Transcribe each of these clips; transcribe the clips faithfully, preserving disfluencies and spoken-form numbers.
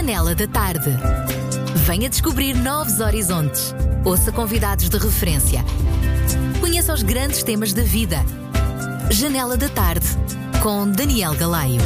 Janela da Tarde. Venha descobrir novos horizontes. Ouça convidados de referência. Conheça os grandes temas da vida. Janela da Tarde, com Daniel Galaio.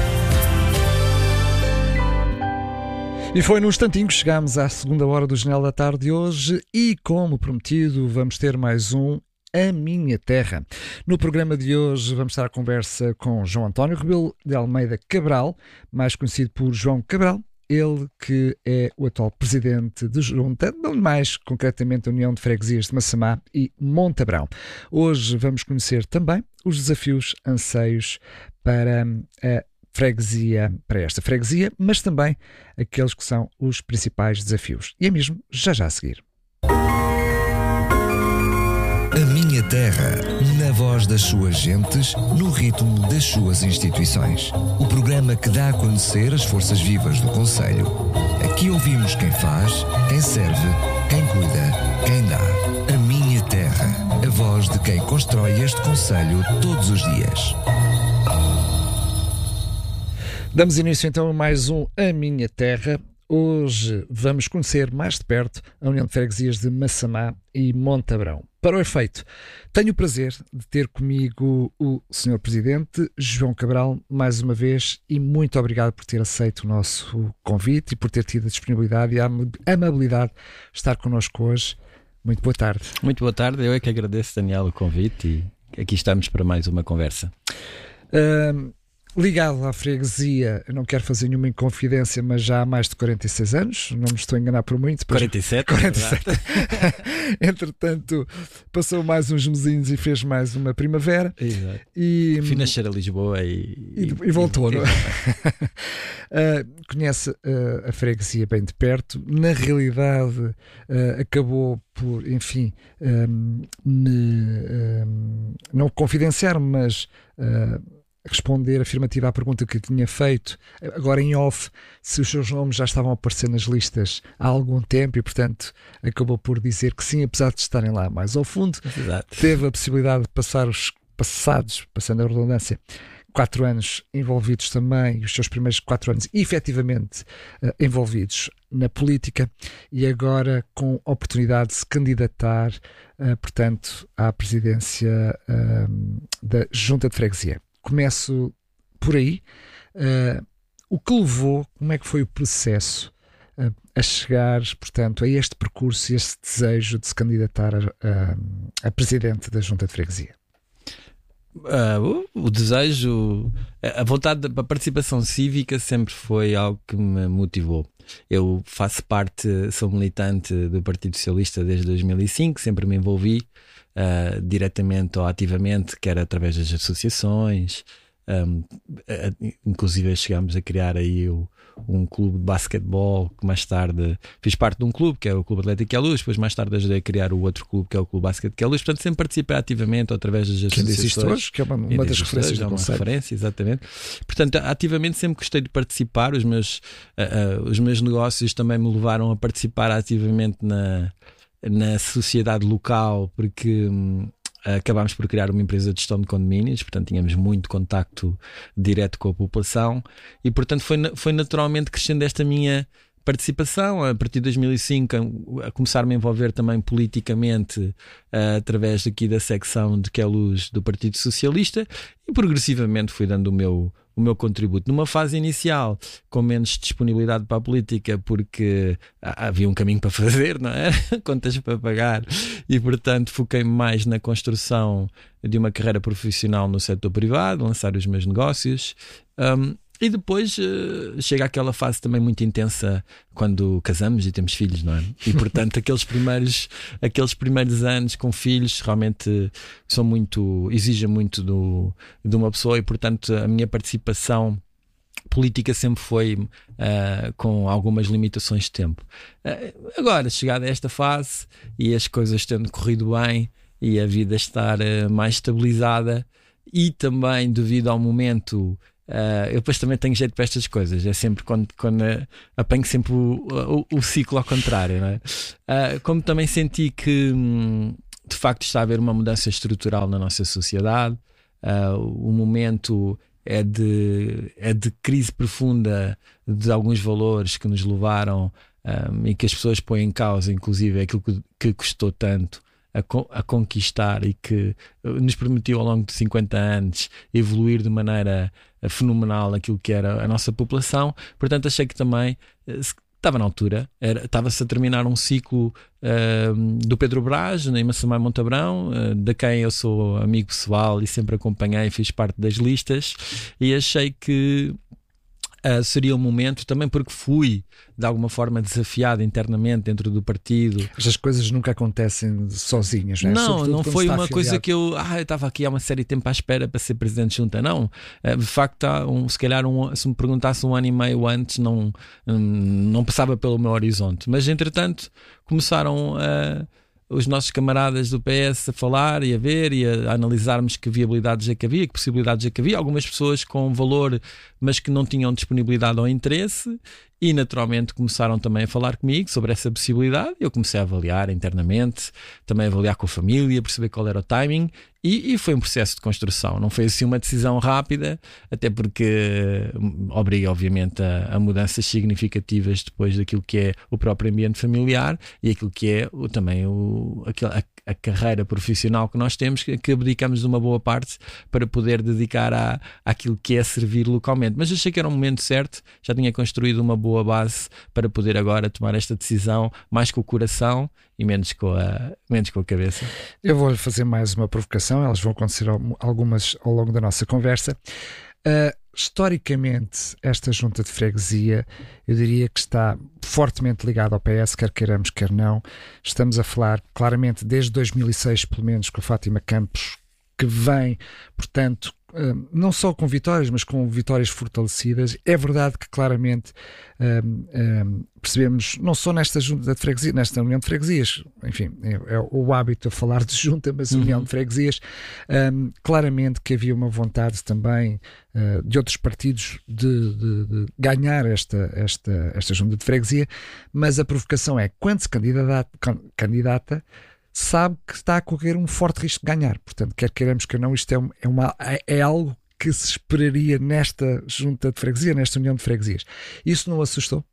E foi num instantinho que chegámos à segunda hora do Janela da Tarde de hoje e, como prometido, vamos ter mais um A Minha Terra. No programa de hoje vamos estar à conversa com João António Rebelo de Almeida Cabral, mais conhecido por João Cabral, ele que é o atual presidente de Junta, não mais concretamente a União de Freguesias de Massamá e Montabrão. Hoje vamos conhecer também os desafios, anseios para a freguesia, para esta freguesia, mas também aqueles que são os principais desafios. E é mesmo já já a seguir. A Minha Terra, na voz das suas gentes, no ritmo das suas instituições. O programa que dá a conhecer as forças vivas do concelho. Aqui ouvimos quem faz, quem serve, quem cuida, quem dá. A Minha Terra, a voz de quem constrói este concelho todos os dias. Damos início então a mais um A Minha Terra. Hoje vamos conhecer mais de perto a União de Freguesias de Massamá e Montabrão. Para o efeito, tenho o prazer de ter comigo o senhor Presidente João Cabral, mais uma vez, e muito obrigado por ter aceito o nosso convite e por ter tido a disponibilidade e a amabilidade de estar connosco hoje. Muito boa tarde. Muito boa tarde, eu é que agradeço, Daniel, o convite e aqui estamos para mais uma conversa. Uh, Ligado à freguesia, eu não quero fazer nenhuma inconfidência, mas já há mais de quarenta e seis anos, não me estou a enganar por muito. Depois... quarenta e sete? quarenta e sete. Entretanto, passou mais uns mesinhos e fez mais uma primavera. Exato. E fui nascer a Lisboa e... E, e voltou, e, não é? uh, conhece uh, a freguesia bem de perto. Na realidade, uh, acabou por, enfim, um, me, um, não confidenciar, mas... Uh, responder afirmativa à pergunta que tinha feito, agora em off, se os seus nomes já estavam a aparecer nas listas há algum tempo e, portanto, acabou por dizer que sim, apesar de estarem lá mais ao fundo. Exato. Teve a possibilidade de passar os passados, passando a redundância, quatro anos envolvidos também, os seus primeiros quatro anos efetivamente uh, envolvidos na política e agora com oportunidade de se candidatar, uh, portanto, à presidência uh, da Junta de Freguesia. Começo por aí. Uh, o que levou, como é que foi o processo uh, a chegar, portanto, a este percurso e este desejo de se candidatar a, a, a presidente da Junta de Freguesia? Uh, o, o desejo, a vontade da participação cívica sempre foi algo que me motivou. Eu faço parte, sou militante do Partido Socialista desde dois mil e cinco, sempre me envolvi uh, diretamente ou ativamente, quer através das associações, um, uh, inclusive chegámos a criar aí o, um clube de basquetebol, que mais tarde fiz parte de um clube, que é o Clube Atlético que é a Luz, depois mais tarde ajudei a criar o outro clube, que é o Clube Basquete que é a Luz, portanto sempre participei ativamente ou através das associações. Que existe hoje, que é uma, uma das referências do Conselho. Referência, exatamente. Portanto, ativamente sempre gostei de participar, os meus, uh, uh, os meus negócios também me levaram a participar ativamente na, na sociedade local, porque... Um, acabámos por criar uma empresa de gestão de condomínios, portanto tínhamos muito contacto direto com a população e portanto foi, foi naturalmente crescendo esta minha participação a partir de dois mil e cinco, a, a começar-me a envolver também politicamente uh, através aqui da secção de que é a Luz do Partido Socialista e progressivamente fui dando o meu o meu contributo. Numa fase inicial, com menos disponibilidade para a política, porque havia um caminho para fazer, não é? Contas para pagar, e portanto foquei-me mais na construção de uma carreira profissional no setor privado, lançar os meus negócios. Um, E depois uh, chega aquela fase também muito intensa quando casamos e temos filhos, não é? E portanto aqueles primeiros, aqueles primeiros anos com filhos realmente são muito, exigem muito do, de uma pessoa e portanto a minha participação política sempre foi uh, com algumas limitações de tempo. Uh, agora, chegada a esta fase e as coisas tendo corrido bem e a vida estar uh, mais estabilizada e também devido ao momento... Uh, eu depois também tenho jeito para estas coisas. É sempre quando, quando uh, apanho sempre o, o, o ciclo ao contrário, não é? Uh, como também senti que hum, de facto está a haver uma mudança estrutural na nossa sociedade, uh, o momento é de, é de crise profunda de alguns valores que nos levaram um, e que as pessoas põem em causa, inclusive aquilo que, que custou tanto a, a conquistar e que nos permitiu ao longo de cinquenta anos evoluir de maneira fenomenal aquilo que era a nossa população. Portanto, achei que também estava na altura, era, estava-se a terminar um ciclo uh, do Pedro Brás, em Massamá Montabrão, uh, de quem eu sou amigo pessoal e sempre acompanhei, fiz parte das listas, e achei que uh, seria um momento, também porque fui de alguma forma desafiado internamente dentro do partido. As coisas nunca acontecem sozinhas, não é? Não, Sobretudo não quando foi está uma afiliado. coisa que eu, ah, eu estava aqui há uma série de tempo à espera para ser presidente de junta. Não, Uh, de facto, há um, se calhar um, se me perguntasse um ano e meio antes, não, um, não passava pelo meu horizonte. Mas entretanto começaram a os nossos camaradas do P S a falar e a ver e a analisarmos que viabilidades é que havia, que possibilidades é que havia. Algumas pessoas com valor, mas que não tinham disponibilidade ou interesse, e naturalmente começaram também a falar comigo sobre essa possibilidade. Eu comecei a avaliar internamente, também a avaliar com a família, perceber qual era o timing, e, e foi um processo de construção. Não foi assim uma decisão rápida, até porque obriga obviamente a, a mudanças significativas depois daquilo que é o próprio ambiente familiar e aquilo que é o, também o, a, a carreira profissional que nós temos, que, que abdicamos de uma boa parte para poder dedicar à, àquilo que é servir localmente. Mas achei que era um momento certo, já tinha construído uma boa base para poder agora tomar esta decisão mais com o coração e menos com a, menos com a cabeça. Eu vou-lhe fazer mais uma provocação, elas vão acontecer algumas ao longo da nossa conversa. Uh, historicamente, esta junta de freguesia, eu diria que está fortemente ligada ao P S, quer queiramos, quer não. Estamos a falar claramente desde dois mil e seis, pelo menos, com a Fátima Campos, que vem, portanto, não só com vitórias, mas com vitórias fortalecidas. É verdade que claramente um, um, percebemos, não só nesta junta de freguesia, nesta união de freguesias, enfim, é, é o hábito de falar de junta, mas uhum. união de freguesias, um, claramente que havia uma vontade também uh, de outros partidos de, de, de ganhar esta, esta, esta junta de freguesia, mas a provocação é, quando se candidata, candidata sabe que está a correr um forte risco de ganhar. Portanto, quer queiramos que não, isto é, é, uma, é algo que se esperaria nesta junta de freguesia, nesta união de freguesias. Isso não assustou?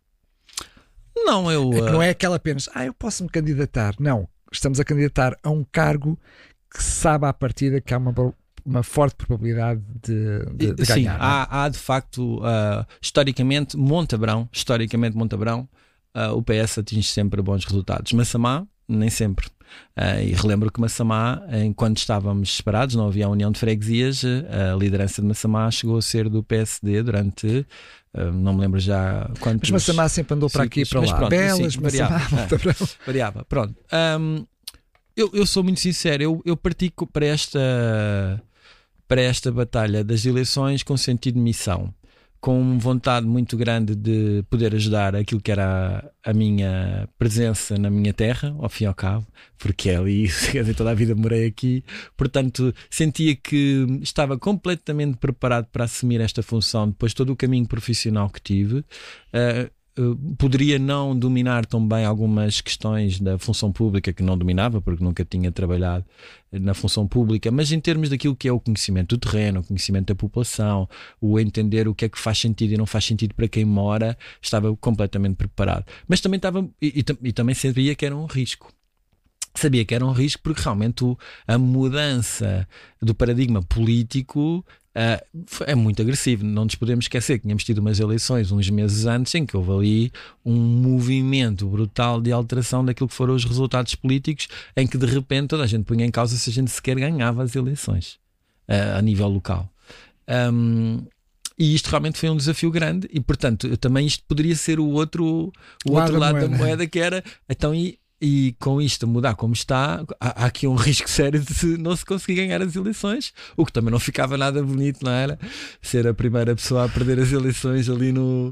Não, eu... É que não é aquela apenas, ah, eu posso me candidatar. Não, estamos a candidatar a um cargo que se sabe à partida que há uma, uma forte probabilidade de, de, de Sim, ganhar. Sim, há, há de facto, uh, historicamente, Montabrão, historicamente Montabrão, uh, o P S atinge sempre bons resultados. Massamá, nem sempre. Uh, e relembro que Massamá, enquanto estávamos separados, não havia a união de freguesias, a liderança de Massamá chegou a ser do P S D durante, uh, não me lembro já quantos... Mas Massamá sempre andou para aqui e para lá. Pronto, Belas, sim, Massamá, variava, uh, variava. Pronto. Um, eu, eu sou muito sincero, eu, eu parti para esta, para esta batalha das eleições com sentido de missão, com vontade muito grande de poder ajudar aquilo que era a, a minha presença na minha terra, ao fim e ao cabo, porque é ali, quer dizer, toda a vida morei aqui, portanto sentia que estava completamente preparado para assumir esta função depois de todo o caminho profissional que tive. Uh, Poderia não dominar tão bem algumas questões da função pública, que não dominava porque nunca tinha trabalhado na função pública, mas em termos daquilo que é o conhecimento do terreno, o conhecimento da população, o entender o que é que faz sentido e não faz sentido para quem mora, estava completamente preparado. Mas também estava e, e, e também sabia que era um risco. Sabia que era um risco porque realmente o, a mudança do paradigma político uh, é muito agressivo. Não nos podemos esquecer que tínhamos tido umas eleições uns meses antes em que houve ali um movimento brutal de alteração daquilo que foram os resultados políticos, em que de repente toda a gente punha em causa se a gente sequer ganhava as eleições uh, a nível local. Um, E isto realmente foi um desafio grande e, portanto, também isto poderia ser o outro, o lado outro lado da da moeda. moeda, que era então e E com isto mudar como está, há, há aqui um risco sério de não se conseguir ganhar as eleições, o que também não ficava nada bonito, não era? Ser a primeira pessoa a perder as eleições ali no,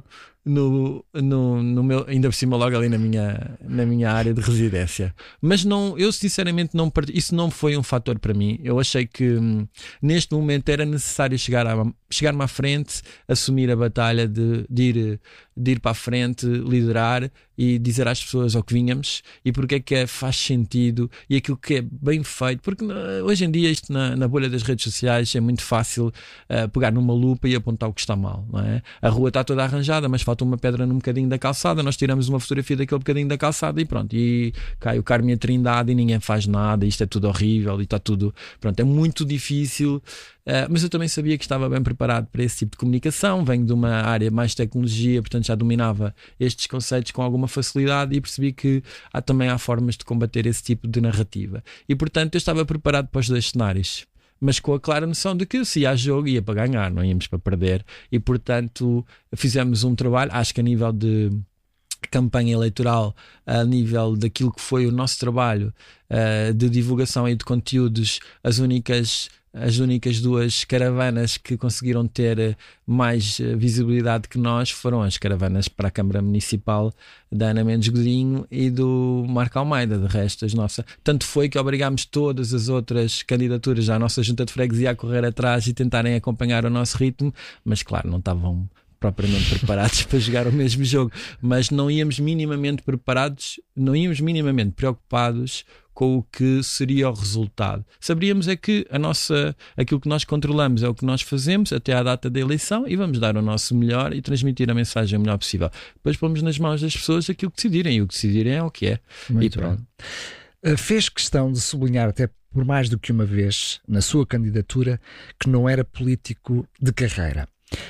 no, no, no meu, ainda por cima logo ali na minha, na minha área de residência. Mas não, eu sinceramente não, isso não foi um fator para mim. Eu achei que hum, neste momento era necessário chegar, a, chegar-me à frente, assumir a batalha de, de, ir, de ir para a frente, liderar e dizer às pessoas ao que vínhamos e porque é que é, faz sentido e aquilo que é bem feito, porque hoje em dia isto na, na bolha das redes sociais é muito fácil uh, pegar numa lupa e apontar o que está mal, não é? A rua está toda arranjada, mas falta uma pedra num bocadinho da calçada, nós tiramos uma fotografia daquele bocadinho da calçada e pronto, e cai o Carme e a Trindade e ninguém faz nada, isto é tudo horrível e está tudo, pronto, é muito difícil. Uh, mas eu também sabia que estava bem preparado para esse tipo de comunicação. Venho de uma área mais de tecnologia, portanto já dominava estes conceitos com alguma facilidade e percebi que há, também há formas de combater esse tipo de narrativa. E portanto eu estava preparado para os dois cenários, mas com a clara noção de que se ia a jogo ia para ganhar, não íamos para perder. E portanto fizemos um trabalho, acho que a nível de campanha eleitoral, a nível daquilo que foi o nosso trabalho uh, de divulgação e de conteúdos, as únicas As únicas duas caravanas que conseguiram ter mais visibilidade que nós foram as caravanas para a Câmara Municipal da Ana Mendes Godinho e do Marco Almeida. De resto, as nossas. Tanto foi que obrigámos todas as outras candidaturas à nossa junta de freguesia a correr atrás e tentarem acompanhar o nosso ritmo, mas claro, não estavam propriamente preparados para jogar o mesmo jogo, mas não íamos minimamente preparados, não íamos minimamente preocupados com o que seria o resultado. Saberíamos é que a nossa, aquilo que nós controlamos é o que nós fazemos até à data da eleição e vamos dar o nosso melhor e transmitir a mensagem o melhor possível. Depois pomos nas mãos das pessoas aquilo que decidirem e o que decidirem é o que é. Muito e pronto. Bem. Fez questão de sublinhar até por mais do que uma vez na sua candidatura que não era político de carreira.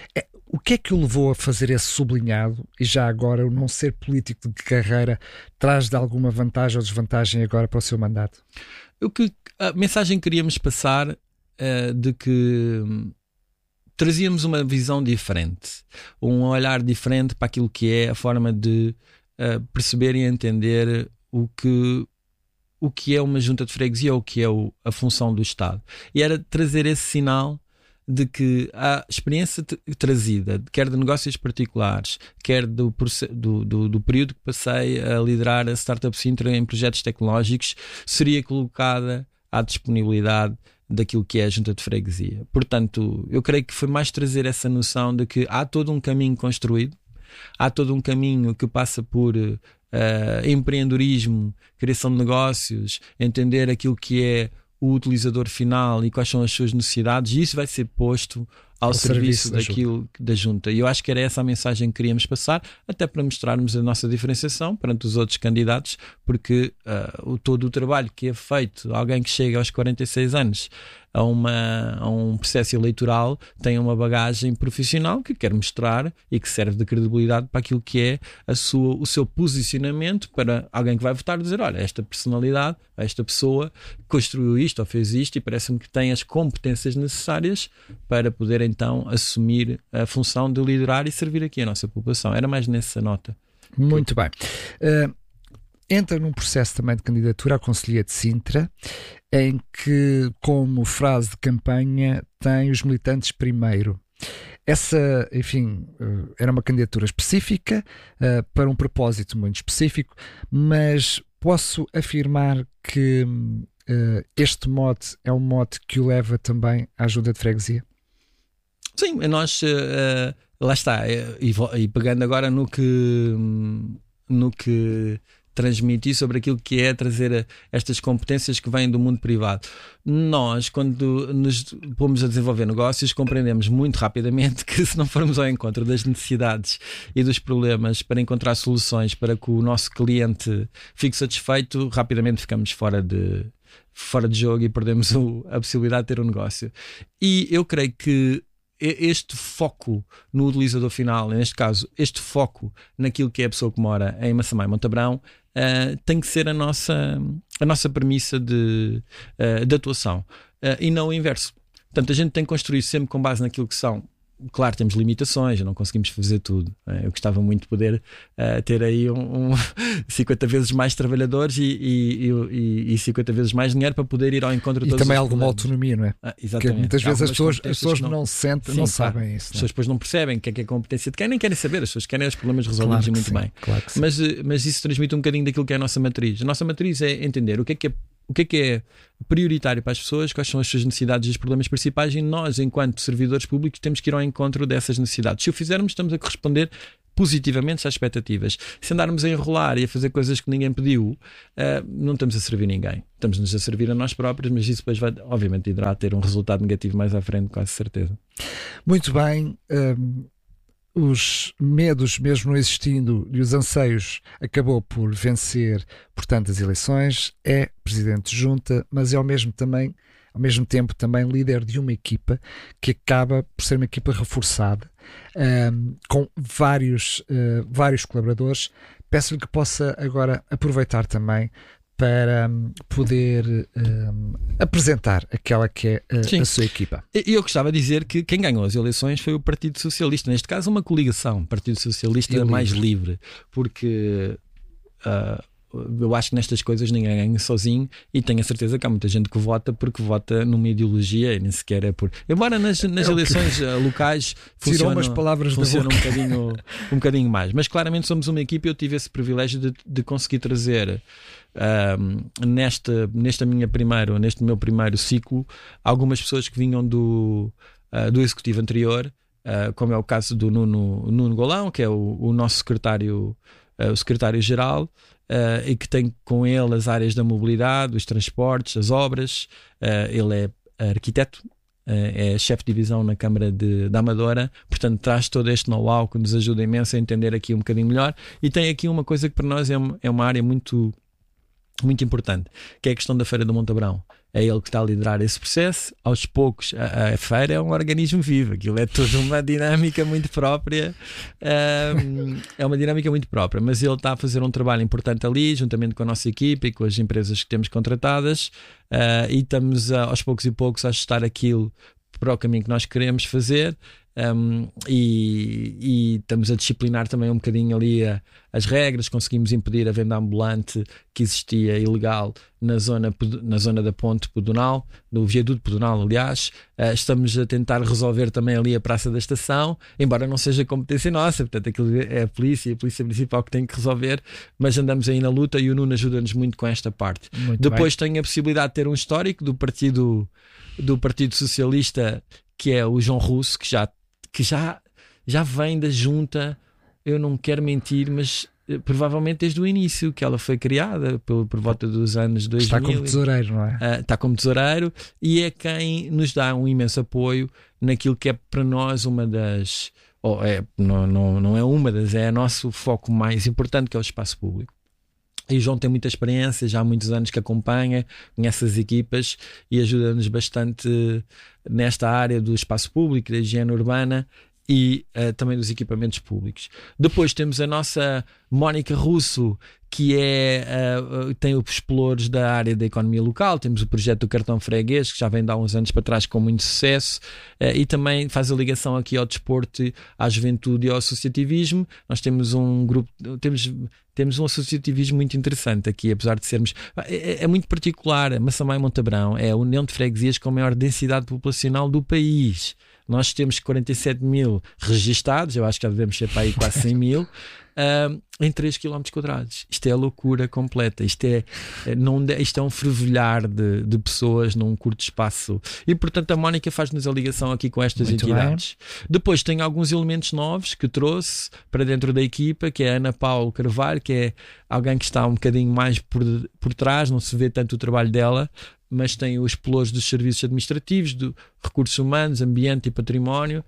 O que é que o levou a fazer esse sublinhado e já agora o não ser político de carreira traz de alguma vantagem ou desvantagem agora para o seu mandato? O que a mensagem que queríamos passar uh, de que um, trazíamos uma visão diferente, um olhar diferente para aquilo que é a forma de uh, perceber e entender o que, o que é uma junta de freguesia ou o que é o, a função do Estado. E era trazer esse sinal de que a experiência t- trazida, quer de negócios particulares, quer do, do, do, do período que passei a liderar a Startup Sintra em projetos tecnológicos, seria colocada à disponibilidade daquilo que é a junta de freguesia. Portanto, eu creio que foi mais trazer essa noção de que há todo um caminho construído, há todo um caminho que passa por uh, empreendedorismo, criação de negócios, entender aquilo que é o utilizador final e quais são as suas necessidades, e isso vai ser posto ao, ao serviço, serviço daquilo da junta. da junta. E eu acho que era essa a mensagem que queríamos passar, até para mostrarmos a nossa diferenciação perante os outros candidatos, porque uh, o, todo o trabalho que é feito, alguém que chega aos quarenta e seis anos a, uma, a um processo eleitoral tem uma bagagem profissional que quer mostrar e que serve de credibilidade para aquilo que é a sua, o seu posicionamento para alguém que vai votar, dizer, olha, esta personalidade, esta pessoa construiu isto ou fez isto e parece-me que tem as competências necessárias para poder então assumir a função de liderar e servir aqui a nossa população. Era mais nessa nota. Muito bem. Uh, entra num processo também de candidatura à Conselhia de Sintra, em que, como frase de campanha, tem os militantes primeiro. Essa, enfim, uh, era uma candidatura específica, uh, para um propósito muito específico, mas posso afirmar que uh, este mote é um mote que o leva também à junta de freguesia? Sim, nós, uh, lá está, e, e pegando agora no que, no que transmiti sobre aquilo que é trazer estas competências que vêm do mundo privado. Nós, quando nos pomos a desenvolver negócios, compreendemos muito rapidamente que se não formos ao encontro das necessidades e dos problemas para encontrar soluções para que o nosso cliente fique satisfeito, rapidamente ficamos fora de, fora de jogo e perdemos o, a possibilidade de ter um negócio. E eu creio que este foco no utilizador final, neste caso, este foco naquilo que é a pessoa que mora em Massamá e Montabrão, uh, tem que ser a nossa, a nossa premissa de, uh, de atuação, uh, e não o inverso. Portanto, a gente tem que construir sempre com base naquilo que são claro, temos limitações, não conseguimos fazer tudo. Eu gostava muito de poder uh, ter aí um, um cinquenta vezes mais trabalhadores e, e, e, e cinquenta vezes mais dinheiro para poder ir ao encontro de e todos também os alguma problemas. autonomia, não é? Ah, exatamente. Porque muitas vezes as pessoas, as pessoas não, não sentem, sim, não claro. sabem isso. As pessoas depois não percebem o que é que é a competência de quem, nem querem saber, as pessoas querem os problemas resolvidos claro muito sim, bem. Claro que sim. Mas, mas isso transmite um bocadinho daquilo que é a nossa matriz. A nossa matriz é entender o que é que é O que é que é prioritário para as pessoas, quais são as suas necessidades e os problemas principais, e nós, enquanto servidores públicos, temos que ir ao encontro dessas necessidades. Se o fizermos, estamos a corresponder positivamente às expectativas. Se andarmos a enrolar e a fazer coisas que ninguém pediu, uh, não estamos a servir ninguém. Estamos-nos a servir a nós próprios, mas isso depois vai, obviamente, irá ter um resultado negativo mais à frente, quase certeza. Muito bem. Um... Os medos, mesmo não existindo, e os anseios, acabou por vencer, portanto, as eleições. É presidente de junta, mas é ao mesmo, também, ao mesmo tempo também líder de uma equipa que acaba por ser uma equipa reforçada, um, com vários, uh, vários colaboradores. Peço-lhe que possa agora aproveitar também para um, poder um, apresentar aquela que é a, a sua equipa. E eu gostava de dizer que quem ganhou as eleições foi o Partido Socialista, neste caso uma coligação, Partido Socialista mais livre, porque uh, eu acho que nestas coisas ninguém ganha sozinho, e tenho a certeza que há muita gente que vota porque vota numa ideologia e nem sequer é por... Embora nas, nas é eleições que... locais funcione, umas palavras funcione um, bocadinho, um bocadinho mais, mas claramente somos uma equipa e eu tive esse privilégio de, de conseguir trazer um, neste, nesta minha primeiro, neste meu primeiro ciclo algumas pessoas que vinham do, uh, do executivo anterior, uh, como é o caso do Nuno, Nuno Golão, que é o, o nosso secretário, uh, o secretário-geral, Uh, e que tem com ele as áreas da mobilidade, os transportes, as obras. Uh, ele é arquiteto, uh, é chefe de divisão na Câmara de, da Amadora, portanto traz todo este know-how que nos ajuda imenso a entender aqui um bocadinho melhor, e tem aqui uma coisa que para nós é uma, é uma área muito, muito importante, que é a questão da Feira do Monte Abrão. É ele que está a liderar esse processo. Aos poucos, a, a feira é um organismo vivo, aquilo é toda uma dinâmica muito própria, um, é uma dinâmica muito própria, mas ele está a fazer um trabalho importante ali, juntamente com a nossa equipa e com as empresas que temos contratadas, uh, e estamos a, aos poucos e poucos a ajustar aquilo para o caminho que nós queremos fazer. Um, e, e estamos a disciplinar também um bocadinho ali a, as regras. Conseguimos impedir a venda ambulante que existia ilegal na zona, na zona da ponte pedonal, do viaduto pedonal, aliás. Uh, estamos a tentar resolver também ali a Praça da Estação, embora não seja competência nossa, portanto aquilo é a polícia, a polícia municipal que tem que resolver, mas andamos aí na luta e o Nuno ajuda-nos muito com esta parte. Muito Depois bem. Tenho a possibilidade de ter um histórico do Partido, do Partido Socialista, que é o João Russo, que já que já, já vem da junta, eu não quero mentir, mas eh, provavelmente desde o início, que ela foi criada por, por volta dos anos dois mil. Está como tesoureiro, não é? Uh, está como tesoureiro, e é quem nos dá um imenso apoio naquilo que é para nós uma das... Ou é, não, não, não é uma das, é o nosso foco mais importante, que é o espaço público. E o João tem muita experiência, já há muitos anos que acompanha, conhece as equipas e ajuda-nos bastante nesta área do espaço público, da higiene urbana e uh, também dos equipamentos públicos. Depois temos a nossa Mónica Russo, que é, uh, tem os pelouros da área da economia local. Temos o projeto do cartão freguês, que já vem de há uns anos para trás com muito sucesso, uh, e também faz a ligação aqui ao desporto, à juventude e ao associativismo. Nós temos um grupo, temos, temos um associativismo muito interessante aqui, apesar de sermos... É, é muito particular. A Massamá e Montabrão é a união de freguesias com a maior densidade populacional do país. Nós temos quarenta e sete mil registados, eu acho que já devemos ser para aí quase cem mil, uh, em três quilómetros quadrados. Isto é a loucura completa. Isto é, não, isto é um fervilhar de, de pessoas num curto espaço. E, portanto, a Mónica faz-nos a ligação aqui com estas Muito entidades. Bem. Depois tem alguns elementos novos que trouxe para dentro da equipa, que é a Ana Paula Carvalho, que é alguém que está um bocadinho mais por, por trás, não se vê tanto o trabalho dela, mas tem os pelouros dos serviços administrativos, do recursos humanos, ambiente e património,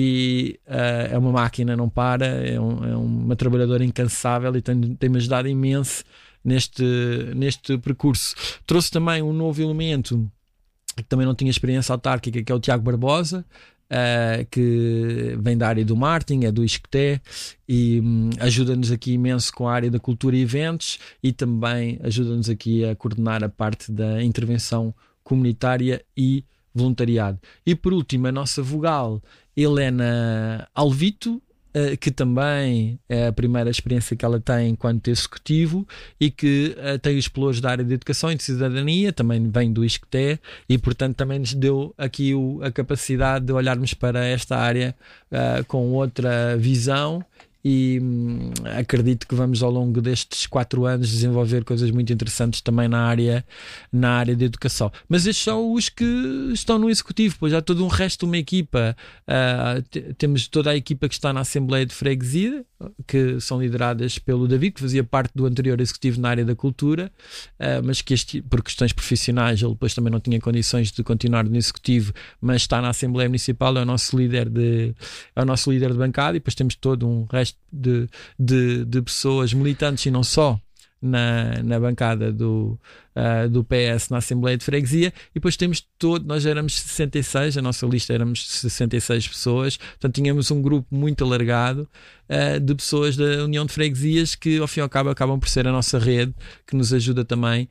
e uh, é uma máquina, não para, é, um, é uma trabalhadora incansável e tem, tem-me ajudado imenso neste, neste percurso. Trouxe também um novo elemento que também não tinha experiência autárquica, que é o Tiago Barbosa, Uh, que vem da área do marketing, é do Isqueté, e um, ajuda-nos aqui imenso com a área da cultura e eventos, e também ajuda-nos aqui a coordenar a parte da intervenção comunitária e voluntariado. E por último, a nossa vogal Helena Alvito, que também é a primeira experiência que ela tem enquanto executivo e que uh, tem os pelouros da área de educação e de cidadania, também vem do ISCTE e portanto também nos deu aqui o, a capacidade de olharmos para esta área uh, com outra visão. E hum, acredito que vamos ao longo destes quatro anos desenvolver coisas muito interessantes também na área, na área de educação. Mas estes são os que estão no executivo, pois há todo um resto de uma equipa. Uh, t- temos toda a equipa que está na Assembleia de Freguesia, que são lideradas pelo David, que fazia parte do anterior executivo na área da cultura, uh, mas que este, por questões profissionais ele depois também não tinha condições de continuar no executivo, mas está na Assembleia Municipal, é o nosso líder de, é o nosso líder de bancada, e depois temos todo um resto De, de, de pessoas militantes e não só na, na bancada do, uh, do P S na Assembleia de Freguesia, e depois temos todo, nós éramos sessenta e seis, a nossa lista éramos sessenta e seis pessoas, portanto tínhamos um grupo muito alargado uh, de pessoas da União de Freguesias que ao fim e ao cabo acabam por ser a nossa rede, que nos ajuda também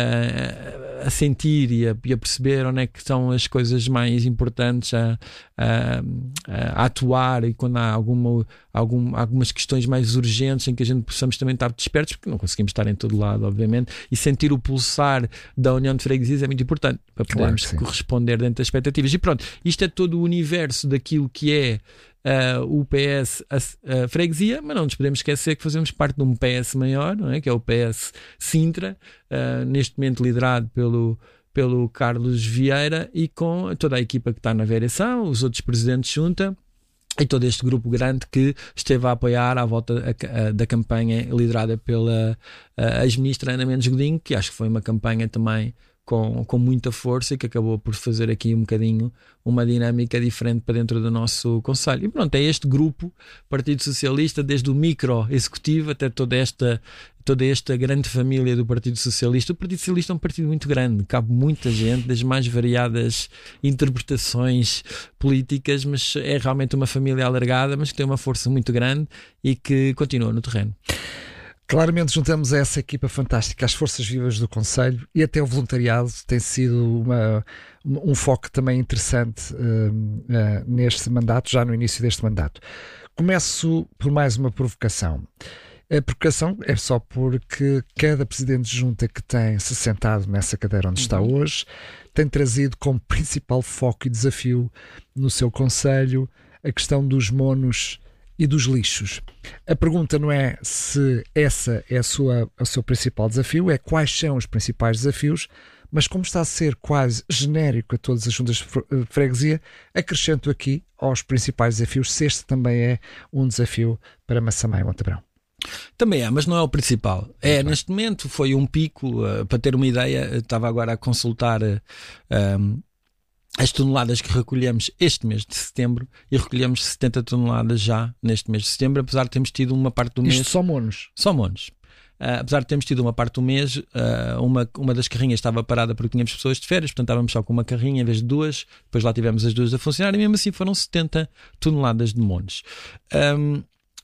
uh, a sentir e a, e a perceber onde é que são as coisas mais importantes a, a, a atuar, e quando há alguma, algum, algumas questões mais urgentes em que a gente possamos também estar despertos, porque não conseguimos estar em todo lado, obviamente, e sentir o pulsar da União de Freguesias é muito importante para podermos claro, corresponder dentro das expectativas. E pronto, isto é todo o universo daquilo que é Uh, o P S a, a freguesia, mas não nos podemos esquecer que fazemos parte de um P S maior, não é? Que é o P S Sintra, uh, neste momento liderado pelo, pelo Carlos Vieira, e com toda a equipa que está na vereação, os outros presidentes de junta e todo este grupo grande que esteve a apoiar à volta a, a, da campanha liderada pela ex-ministra Ana Mendes Godinho, que acho que foi uma campanha também Com, com muita força e que acabou por fazer aqui um bocadinho uma dinâmica diferente para dentro do nosso concelho. E pronto, é este grupo, Partido Socialista, desde o micro-executivo até toda esta, toda esta grande família do Partido Socialista. O Partido Socialista é um partido muito grande, cabe muita gente, das mais variadas interpretações políticas, mas é realmente uma família alargada, mas que tem uma força muito grande e que continua no terreno. Claramente juntamos a essa equipa fantástica às forças vivas do concelho, e até o voluntariado tem sido uma, um foco também interessante uh, uh, neste mandato, já no início deste mandato. Começo por mais uma provocação. A provocação é só porque cada presidente de junta que tem se sentado nessa cadeira onde está hoje tem trazido como principal foco e desafio no seu concelho a questão dos monos e dos lixos. A pergunta não é se essa é a sua, o seu principal desafio, é quais são os principais desafios, mas como está a ser quase genérico a todas as juntas de freguesia, acrescento aqui aos principais desafios, se este também é um desafio para Massamá e Montabrão. Também é, mas não é o principal. É, neste momento foi um pico, uh, para ter uma ideia, estava agora a consultar uh, um, as toneladas que recolhemos este mês de setembro, e recolhemos setenta toneladas já neste mês de setembro, apesar de termos tido uma parte do mês... Isto só monos? Só monos. Uh, apesar de termos tido uma parte do mês, uh, uma, uma das carrinhas estava parada porque tínhamos pessoas de férias, portanto estávamos só com uma carrinha em vez de duas, depois lá tivemos as duas a funcionar, e mesmo assim foram setenta toneladas de monos. Um,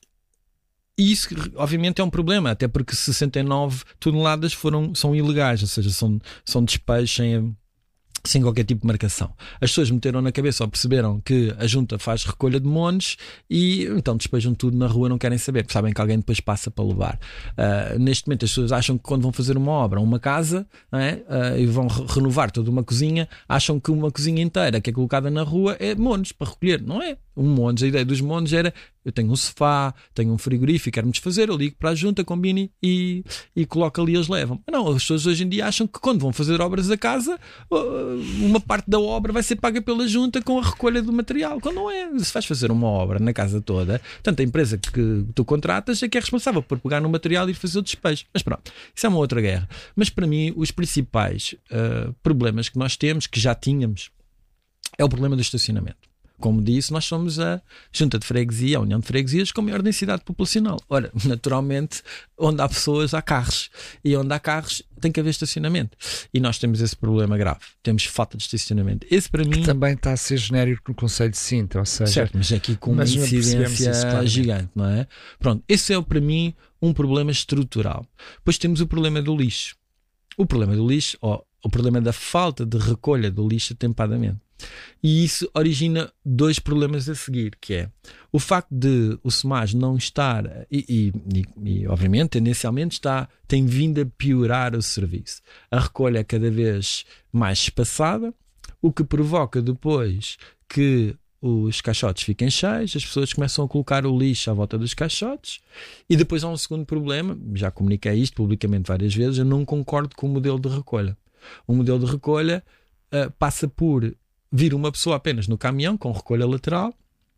E isso, obviamente, é um problema, até porque sessenta e nove toneladas foram, são ilegais, ou seja, são, são despejos sem, sem qualquer tipo de marcação. As pessoas meteram na cabeça ou perceberam que a junta faz recolha de monos e então despejam tudo na rua, não querem saber, sabem que alguém depois passa para levar. Uh, neste momento as pessoas acham que quando vão fazer uma obra, uma casa, não é? uh, e vão re- renovar toda uma cozinha, acham que uma cozinha inteira que é colocada na rua é monos para recolher. Não é? Um monos, a ideia dos monos era: eu tenho um sofá, tenho um frigorífico, quero-me desfazer, eu ligo para a junta, combine e, e coloco ali e eles levam. Não, as pessoas hoje em dia acham que quando vão fazer obras da casa, uma parte da obra vai ser paga pela junta com a recolha do material. Quando não é, se vais fazer uma obra na casa toda, tanto a empresa que tu contratas é que é responsável por pegar no material e ir fazer o despejo. Mas pronto, isso é uma outra guerra. Mas para mim, os principais uh, problemas que nós temos, que já tínhamos, é o problema do estacionamento. Como disse, nós somos a junta de freguesia, a união de freguesias com maior densidade populacional. Ora, naturalmente, onde há pessoas há carros, e onde há carros tem que haver estacionamento, e nós temos esse problema grave, temos falta de estacionamento. Esse para mim... Que também está a ser genérico no concelho de Sintra, ou seja... Certo, mas aqui com uma incidência isso, gigante, não é? Pronto, esse é para mim um problema estrutural. Depois temos o problema do lixo. O problema do lixo, ou o problema da falta de recolha do lixo atempadamente. E isso origina dois problemas a seguir, que é o facto de o SEMAS não estar, e, e, e obviamente, tendencialmente está, tem vindo a piorar o serviço. A recolha é cada vez mais espaçada, o que provoca depois que os caixotes fiquem cheios, as pessoas começam a colocar o lixo à volta dos caixotes, e depois há um segundo problema, já comuniquei isto publicamente várias vezes, eu não concordo com o modelo de recolha. O modelo de recolha uh, passa por vir uma pessoa apenas no caminhão com recolha lateral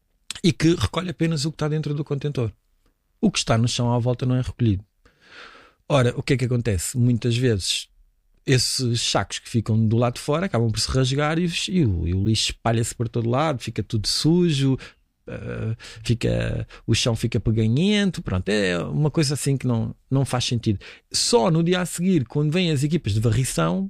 e que recolhe apenas o que está dentro do contentor. O que está no chão à volta não é recolhido. Ora, o que é que acontece? Muitas vezes esses sacos que ficam do lado de fora acabam por se rasgar e, e, o, e o lixo espalha-se por todo lado, fica tudo sujo, uh, fica, o chão fica peganhento, pronto, é uma coisa assim que não, não faz sentido. Só no dia a seguir, quando vêm as equipas de varrição,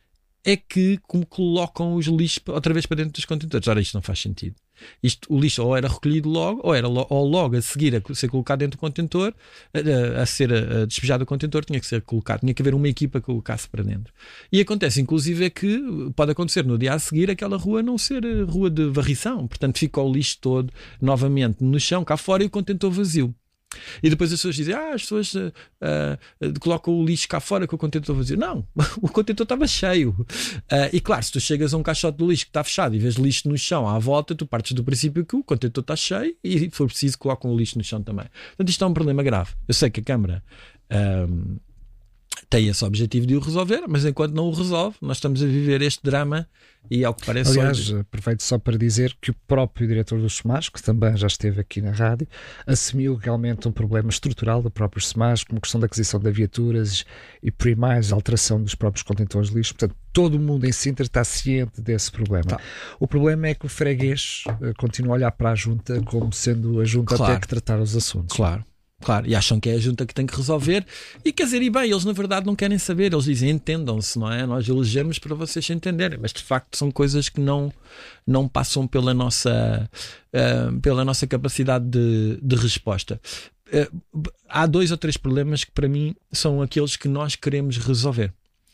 é que como colocam os lixos outra vez para dentro dos contentores. Ora, isto não faz sentido. Isto, o lixo ou era recolhido logo, ou era lo, ou logo a seguir a ser colocado dentro do contentor, a, a ser a, a despejado do contentor, tinha que ser colocado, tinha que haver uma equipa que colocasse para dentro. E acontece, inclusive, é que pode acontecer no dia a seguir aquela rua não ser rua de varrição, portanto fica o lixo todo novamente no chão, cá fora, e o contentor vazio. E depois as pessoas dizem, ah, as pessoas uh, uh, colocam o lixo cá fora com o contentor vazio. Não, o contentor estava cheio. Uh, e claro, se tu chegas a um caixote de lixo que está fechado e vês lixo no chão à volta, tu partes do princípio que o contentor está cheio e, se for preciso, colocam o lixo no chão também. Portanto, isto é um problema grave. Eu sei que a Câmara um, tem esse objetivo de o resolver, mas enquanto não o resolve, nós estamos a viver este drama e, ao que parece... Aliás, hoje... aproveito só para dizer que o próprio diretor do SEMAS, que também já esteve aqui na rádio, assumiu realmente um problema estrutural do próprio SEMAS, como questão da aquisição de viaturas e, por aí mais, alteração dos próprios contentores de lixo. Portanto, todo o mundo em Sintra está ciente desse problema. Tá. O problema é que o freguês uh, continua a olhar para a junta como sendo a junta claro. até que tratar os assuntos. Claro. Claro, e acham que é a junta que tem que resolver, e quer dizer, e bem, eles na verdade não querem saber, eles dizem entendam-se, não é? Nós elegemos para vocês se entenderem, mas de facto são coisas que não, não passam pela nossa, uh, pela nossa capacidade de, de resposta. Uh, há dois ou três problemas que para mim são aqueles que nós queremos resolver.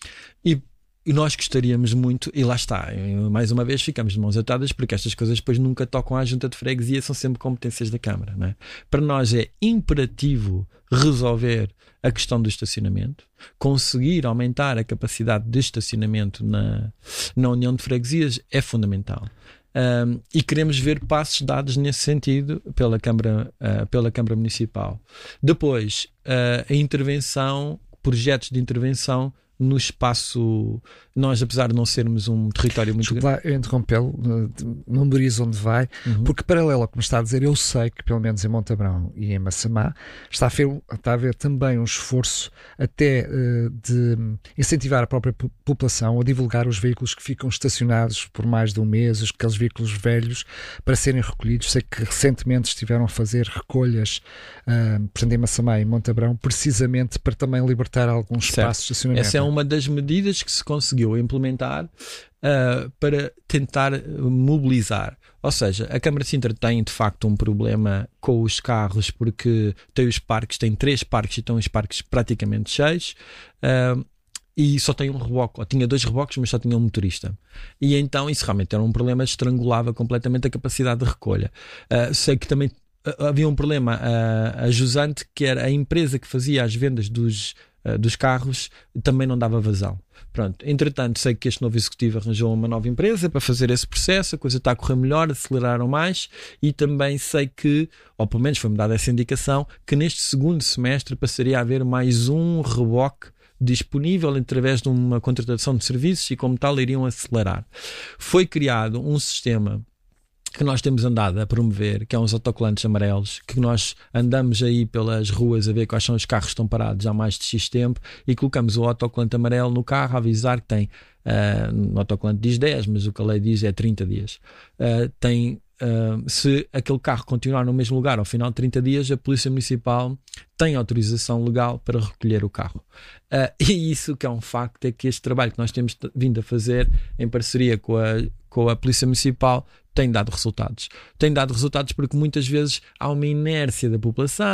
E E nós gostaríamos muito, e lá está, mais uma vez ficamos de mãos atadas, porque estas coisas depois nunca tocam à junta de freguesia, são sempre competências da Câmara, não é? Para nós é imperativo resolver a questão do estacionamento, conseguir aumentar a capacidade de estacionamento na, na União de Freguesias é fundamental. Um, e queremos ver passos dados nesse sentido pela Câmara, uh, pela Câmara Municipal. Depois, uh, a intervenção, projetos de intervenção no espaço, nós apesar de não sermos um território muito grande... Eu interrompê-lo, não me diz onde vai, uhum. porque paralelo ao que me está a dizer, eu sei que pelo menos em Montabrão e em Massamá está a, ver, está a haver também um esforço até uh, de incentivar a própria população a divulgar os veículos que ficam estacionados por mais de um mês, aqueles veículos velhos, para serem recolhidos. Sei que recentemente estiveram a fazer recolhas uh, portanto, em Massamá e em Montabrão, precisamente para também libertar alguns certo. espaços de estacionamento. Essa é uma das medidas que se conseguiu implementar uh, para tentar mobilizar. Ou seja, a Câmara de Sintra tem de facto um problema com os carros, porque tem os parques, tem três parques e estão os parques praticamente cheios. Uh, e só tem um reboque, ou tinha dois reboques, mas só tinha um motorista. E então isso realmente era um problema, estrangulava completamente a capacidade de recolha. Uh, sei que também uh, havia um problema uh, a jusante, que era a empresa que fazia as vendas dos dos carros, também não dava vazão. Pronto, entretanto, sei que este novo executivo arranjou uma nova empresa para fazer esse processo, a coisa está a correr melhor, aceleraram mais, e também sei que, ou pelo menos foi-me dada essa indicação, que neste segundo semestre passaria a haver mais um reboque disponível através de uma contratação de serviços, e como tal iriam acelerar. Foi criado um sistema que nós temos andado a promover, que é uns autocolantes amarelos, que nós andamos aí pelas ruas a ver quais são os carros que estão parados há mais de X tempo, e colocamos o autocolante amarelo no carro a avisar que tem, uh, no autocolante diz dez, mas o que a lei diz é trinta dias. Uh, tem, uh, se aquele carro continuar no mesmo lugar ao final de trinta dias, a Polícia Municipal tem autorização legal para recolher o carro. Uh, e isso que é um facto, é que este trabalho que nós temos vindo a fazer em parceria com a, com a Polícia Municipal tem dado resultados. Tem dado resultados porque muitas vezes há uma inércia da população,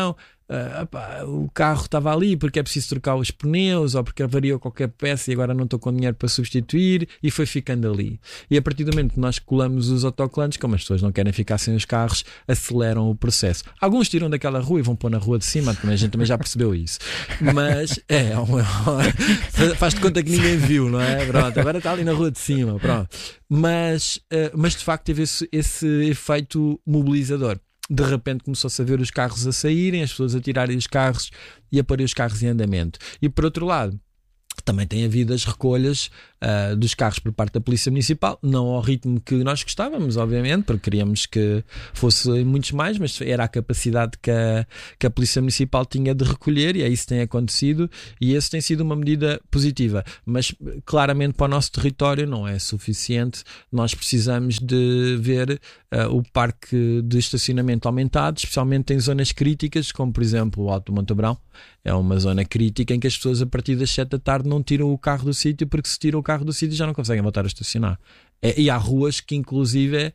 uh, opá, o carro estava ali porque é preciso trocar os pneus ou porque avariou qualquer peça e agora não estou com dinheiro para substituir, e foi ficando ali. E a partir do momento que nós colamos os autocolantes, como as pessoas não querem ficar sem os carros, aceleram o processo. Alguns tiram daquela rua e vão pôr na rua de cima, também a gente também já percebeu isso. Mas é, faz de conta que ninguém viu, não é? Pronto, agora está ali na rua de cima, pronto. Mas, uh, mas de facto teve esse, esse efeito mobilizador. De repente começou-se a ver os carros a saírem, as pessoas a tirarem os carros e a pôr os carros em andamento. E por outro lado, também tem havido as recolhas uh, dos carros por parte da Polícia Municipal, não ao ritmo que nós gostávamos, obviamente, porque queríamos que fosse muitos mais, mas era a capacidade que a, que a Polícia Municipal tinha de recolher, e é isso que tem acontecido, e essa tem sido uma medida positiva. Mas claramente para o nosso território não é suficiente. Nós precisamos de ver uh, o parque de estacionamento aumentado, especialmente em zonas críticas, como por exemplo o Alto Montabrão. É uma zona crítica em que as pessoas a partir das sete da tarde não tiram o carro do sítio, porque se tiram o carro do sítio já não conseguem voltar a estacionar. É, e há ruas que inclusive é,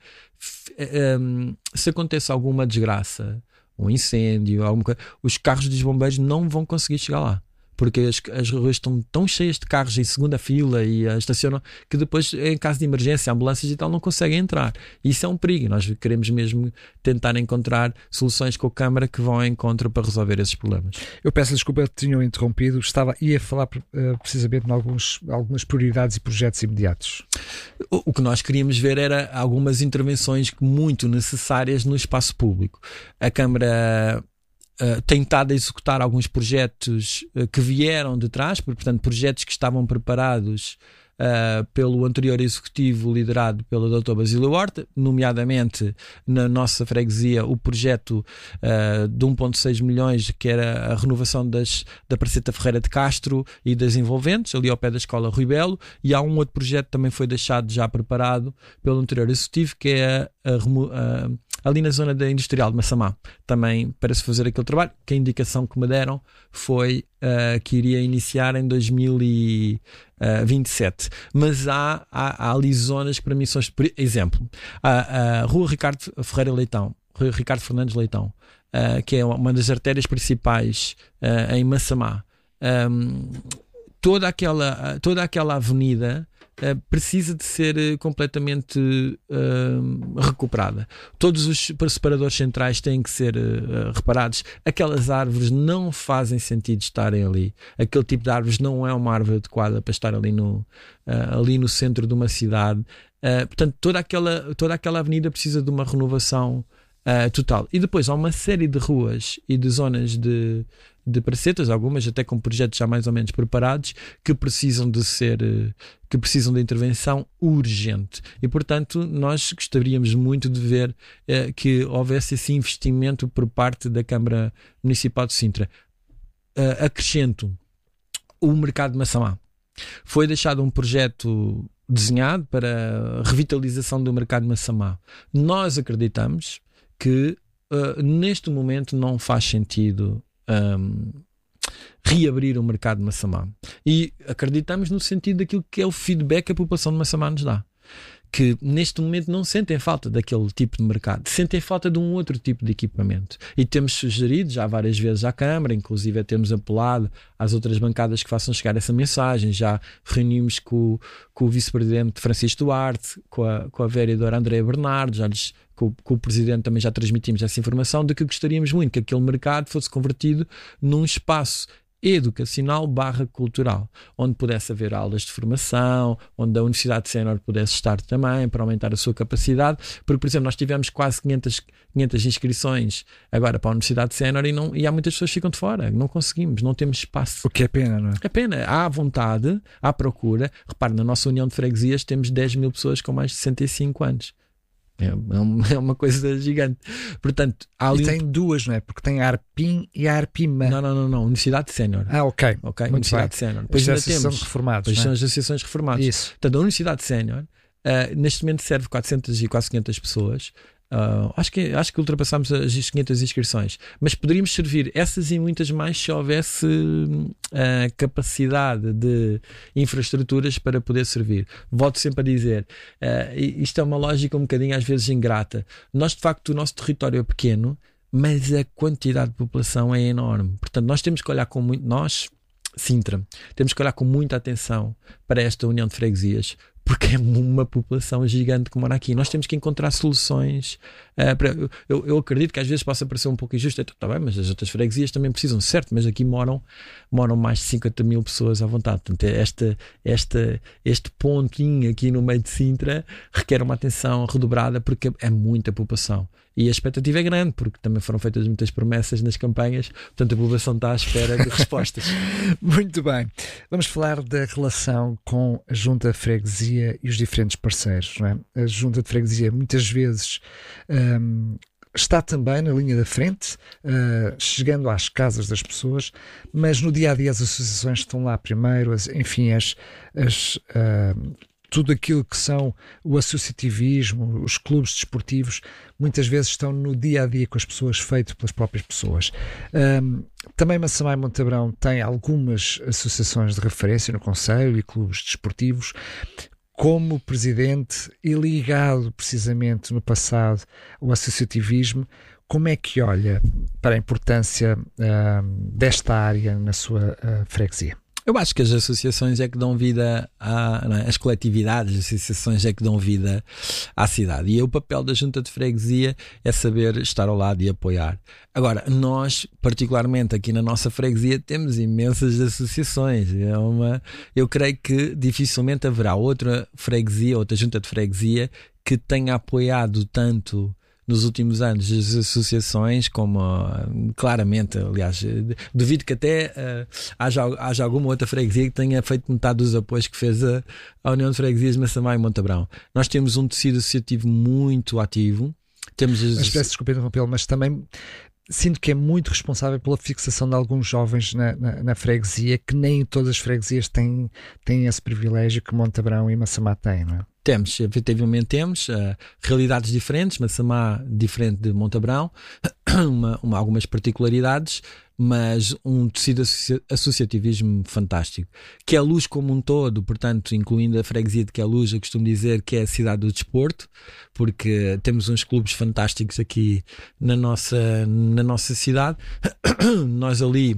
é, um, se acontece alguma desgraça, um incêndio, alguma coisa, os carros dos bombeiros não vão conseguir chegar lá, porque as, as ruas estão tão cheias de carros em segunda fila e uh, estacionam, que depois, em caso de emergência, ambulâncias e tal, não conseguem entrar. E isso é um perigo. Nós queremos mesmo tentar encontrar soluções com a Câmara que vão ao encontro para resolver esses problemas. Eu peço desculpa, eu tinha interrompido, estava, ia falar uh, precisamente em alguns, algumas prioridades e projetos imediatos. O, o que nós queríamos ver era algumas intervenções muito necessárias no espaço público. A Câmara Uh, tentado executar alguns projetos uh, que vieram de trás, portanto projetos que estavam preparados uh, pelo anterior executivo liderado pelo doutor Basílio Horta, nomeadamente na nossa freguesia o projeto uh, de um vírgula seis milhões, que era a renovação das, da Praceta Ferreira de Castro e das envolventes, ali ao pé da Escola Rui Belo, e há um outro projeto que também foi deixado já preparado pelo anterior executivo, que é a, a, a ali na zona da Industrial de Massamá, também para se fazer aquele trabalho, que a indicação que me deram foi uh, que iria iniciar em dois mil e vinte e sete. Mas há, há, há ali zonas que para mim são... Por exemplo, a, a Rua Ricardo Ferreira Leitão, Rua Ricardo Fernandes Leitão, uh, que é uma das artérias principais uh, em Massamá. Um, toda, aquela, toda aquela avenida Uh, precisa de ser uh, completamente uh, recuperada. Todos os separadores centrais têm que ser uh, reparados. Aquelas árvores não fazem sentido estarem ali. Aquele tipo de árvores não é uma árvore adequada para estar ali no, uh, ali no centro de uma cidade. Uh, portanto, toda aquela, toda aquela avenida precisa de uma renovação uh, total. E depois há uma série de ruas e de zonas de de pracetas, algumas até com projetos já mais ou menos preparados, que precisam de ser, que precisam de intervenção urgente. E portanto nós gostaríamos muito de ver eh, que houvesse esse investimento por parte da Câmara Municipal de Sintra. Uh, acrescento o mercado de Massamá. Foi deixado um projeto desenhado para a revitalização do mercado de Massamá. Nós acreditamos que uh, neste momento não faz sentido Um, reabrir o mercado de Massamá, e acreditamos no sentido daquilo que é o feedback que a população de Massamá nos dá, que neste momento não sentem falta daquele tipo de mercado, sentem falta de um outro tipo de equipamento, e temos sugerido já várias vezes à Câmara, inclusive temos apelado às outras bancadas que façam chegar essa mensagem. Já reunimos com, com o vice-presidente Francisco Duarte, com a, com a vereadora Andréa Bernardo, já lhes Com, com o Presidente também já transmitimos essa informação, de que gostaríamos muito que aquele mercado fosse convertido num espaço educacional barra cultural, onde pudesse haver aulas de formação, onde a Universidade Sénior pudesse estar também para aumentar a sua capacidade, porque, por exemplo, nós tivemos quase quinhentas, quinhentas inscrições agora para a Universidade Sénior e, não, e há muitas pessoas que ficam de fora, não conseguimos, não temos espaço. O que é pena, não é? É pena, há vontade, há procura. Repare, na nossa União de Freguesias temos dez mil pessoas com mais de sessenta e cinco anos. É uma coisa gigante. Portanto, há ali e tem um... duas, não é? Porque tem a Arpim e a Arpima. Não, não, não, não. Universidade Sénior. Ah, ok. okay? Muito Universidade bem. Sénior. Depois ainda temos reformados. Depois é? são as associações reformadas. Isso. Portanto, a Universidade Sénior uh, neste momento serve quatrocentas e quase quinhentas pessoas. Uh, acho, que, acho que ultrapassamos as quinhentas inscrições, mas poderíamos servir essas e muitas mais se houvesse uh, capacidade de infraestruturas para poder servir. Volto sempre a dizer, uh, isto é uma lógica um bocadinho às vezes ingrata. Nós, de facto, o nosso território é pequeno, mas a quantidade de população é enorme. Portanto, nós temos que olhar com muito, nós, Sintra, temos que olhar com muita atenção para esta união de freguesias, porque é uma população gigante que mora aqui. Nós temos que encontrar soluções. Uh, para, eu, eu acredito que às vezes possa parecer um pouco injusto. Está bem, mas as outras freguesias também precisam, certo? Mas aqui moram, moram mais de cinquenta mil pessoas à vontade. Portanto, esta, esta, este pontinho aqui no meio de Sintra requer uma atenção redobrada, porque é muita população. E a expectativa é grande, porque também foram feitas muitas promessas nas campanhas, portanto a população está à espera de respostas. Muito bem. Vamos falar da relação com a Junta de Freguesia e os diferentes parceiros, não é? A Junta de Freguesia muitas vezes hum, está também na linha da frente, uh, chegando às casas das pessoas, mas no dia-a-dia as associações estão lá primeiro, as, enfim, as... as uh, tudo aquilo que são o associativismo, os clubes desportivos, muitas vezes estão no dia-a-dia com as pessoas, feito pelas próprias pessoas. Um, também Massamá e Montabrão tem algumas associações de referência no concelho e clubes desportivos. Como presidente e ligado precisamente no passado ao associativismo, como é que olha para a importância uh, desta área na sua uh, freguesia? Eu acho que as associações é que dão vida à, não é? As coletividades, as associações é que dão vida à cidade. E o papel da Junta de Freguesia é saber estar ao lado e apoiar. Agora, nós, particularmente aqui na nossa freguesia, temos imensas associações. É uma, eu creio que dificilmente haverá outra freguesia, outra Junta de Freguesia que tenha apoiado tanto nos últimos anos as associações, como claramente, aliás, duvido que até uh, haja, haja alguma outra freguesia que tenha feito metade dos apoios que fez a, a União de Freguesias de Massamá e Montabrão. Nós temos um tecido associativo muito ativo. Temos as... Mas peço desculpa interrompê-lo, mas também sinto que é muito responsável pela fixação de alguns jovens na, na, na freguesia, que nem todas as freguesias têm, têm esse privilégio que Montabrão e Massamá têm, não é? Temos, efetivamente temos uh, realidades diferentes, Massamá diferente de Montabrão, uma, uma, algumas particularidades, mas um tecido associa- associativismo fantástico. Queluz como um todo, portanto, incluindo a freguesia de Queluz, eu costumo dizer que é a cidade do desporto, porque temos uns clubes fantásticos aqui na nossa, na nossa cidade. Nós ali,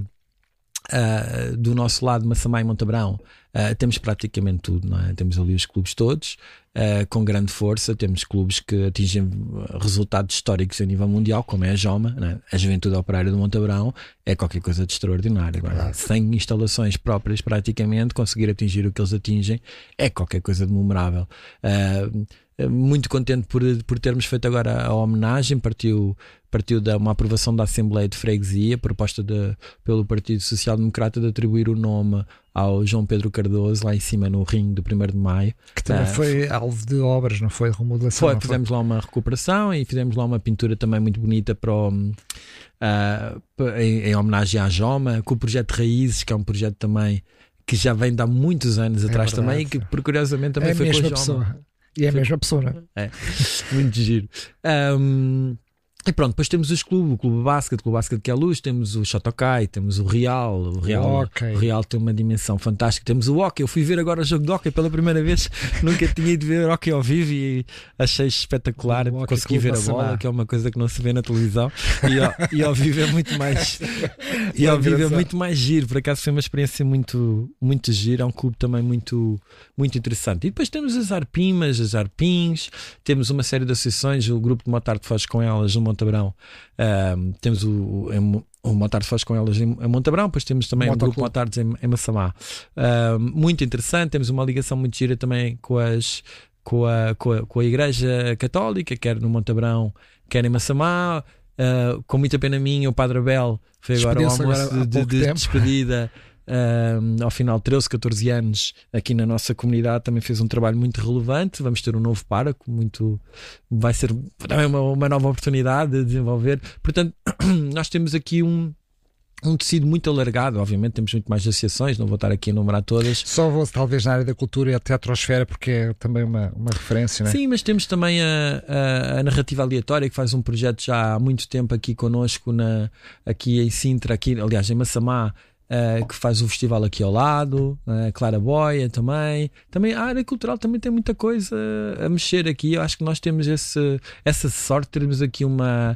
Uh, do nosso lado, Massamá e Montabrão, uh, temos praticamente tudo, não é? Temos ali os clubes todos, uh, com grande força. Temos clubes que atingem resultados históricos a nível mundial, como é a Joma, não é? A Juventude Operária do Montabrão é qualquer coisa de extraordinário. Agora, sem instalações próprias, praticamente, conseguir atingir o que eles atingem é qualquer coisa de memorável. Uh, muito contente por, por termos feito agora a homenagem. Partiu, partiu de uma aprovação da Assembleia de Freguesia, proposta de, pelo Partido Social Democrata, de atribuir o nome ao João Pedro Cardoso, lá em cima no ringue do primeiro de maio. Que também uh, foi alvo de obras, não foi? De remodelação. Foi, fizemos foi? lá uma recuperação e fizemos lá uma pintura também muito bonita para o, uh, em, em homenagem à Joma, com o projeto Raízes, que é um projeto também que já vem de há muitos anos é atrás verdade. Também, e que por curiosamente também é foi com a Joma. Pessoa. E é a mesma pessoa, não é? É, muito giro. Um, e pronto, depois temos os clubes, o Clube Basket, o Clube Basket de Queluz, temos o Chotokai, temos o Real. O Real, o, o Real tem uma dimensão fantástica. Temos o hockey. Eu fui ver agora o jogo de hockey pela primeira vez. Nunca tinha ido ver hockey ao vivo e achei espetacular. Consegui ver a bola, que é uma coisa que não se vê na televisão. E ao, e ao vivo é muito mais e ao vivo é muito mais giro. Por acaso foi uma experiência muito, muito gira. É um clube também muito, muito interessante. E depois temos as Arpimas, as Arpins, temos uma série de associações, o grupo de Motarde faz com elas no Montabrão. Uh, temos o, o, o Motarde faz com elas em, em Montabrão, depois temos também o um grupo Motardes em, em Massamá. Uh, muito interessante, temos uma ligação muito gira também com, as, com, a, com, a, com a Igreja Católica, quer no Montabrão, quer em Massamá. Uh, com muita pena minha, o Padre Abel foi agora o almoço agora, de, de, de despedida. Uh, ao final de treze, catorze anos aqui na nossa comunidade, também fez um trabalho muito relevante. Vamos ter um novo pároco, muito, vai ser também uma, uma nova oportunidade de desenvolver. Portanto, nós temos aqui um, um tecido muito alargado. Obviamente temos muito mais associações, não vou estar aqui a enumerar todas. Só vou talvez na área da cultura e a teatrosfera, porque é também uma, uma referência, não é? Sim, mas temos também a, a, a Narrativa Aleatória, que faz um projeto já há muito tempo aqui connosco, na, aqui em Sintra, aqui, aliás em Massamá. Uh, que faz o festival aqui ao lado, uh, Clara Boia também. Também a área cultural também tem muita coisa a mexer aqui. Eu acho que nós temos esse, essa sorte de termos aqui uma,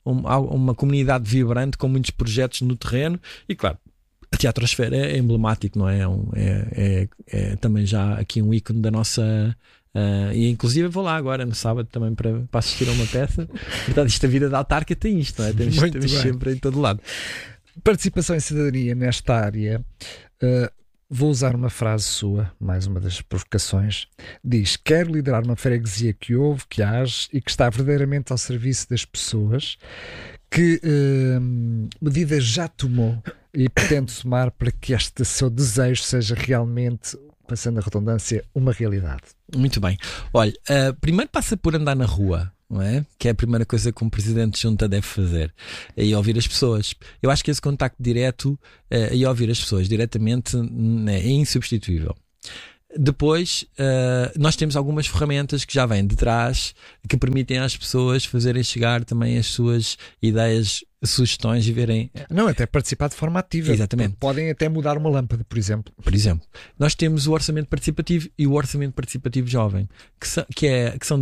uma, uma comunidade vibrante com muitos projetos no terreno e, claro, a Teatrosfera é emblemático, não é? É, um, é, é, é também já aqui um ícone da nossa... Uh, e inclusive vou lá agora no sábado também para, para assistir a uma peça. Portanto, isto, a vida da autarca tem isto, não é? Temos, temos sempre em todo lado. Participação em cidadania nesta área. Uh, vou usar uma frase sua, mais uma das provocações. Diz: quero liderar uma freguesia que ouve, que age e que está verdadeiramente ao serviço das pessoas. Que uh, medidas já tomou e pretende tomar para que este seu desejo seja realmente, passando a redundância, uma realidade? Muito bem. Olha, uh, primeiro passa por andar na rua, não é? Que é a primeira coisa que um presidente de junta deve fazer. E ouvir as pessoas. Eu acho que esse contacto direto uh, e ouvir as pessoas diretamente né, é insubstituível. Depois, uh, nós temos algumas ferramentas que já vêm de trás que permitem às pessoas fazerem chegar também as suas ideias, sugestões e verem... Não, até participar de forma ativa. Exatamente. Podem até mudar uma lâmpada, por exemplo. Por exemplo, nós temos o orçamento participativo e o orçamento participativo jovem, que são, que é, que são